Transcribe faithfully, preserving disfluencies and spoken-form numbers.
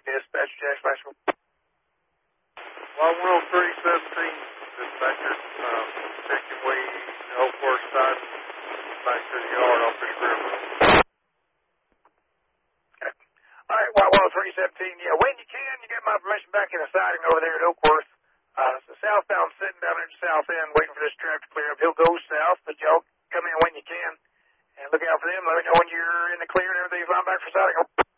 dispatcher, Jack Special. Well, one oh three seventeen, dispatcher, um, checking we Oak Worth side, back to the yard off this river. Okay. All right, well, one oh three seventeen, yeah, when you can, you get my permission back in the siding over there at Oakworth. Uh, so southbound sitting down at the south end waiting for this traffic to clear up. He'll go south, but y'all come in when you can. And look out for them. Let me know when you're in the clear and everything's lined back for siding.